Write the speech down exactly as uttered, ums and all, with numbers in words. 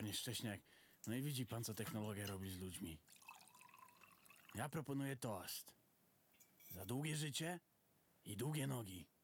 panie Szcześniak. No i widzi pan, co technologia robi z ludźmi. Ja proponuję toast. Za długie życie i długie nogi.